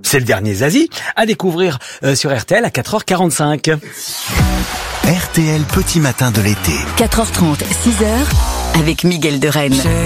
C'est le dernier Zazie à découvrir sur RTL à 4h45. RTL Petit Matin de l'été. 4h30, 6h avec Miguel de Rennes.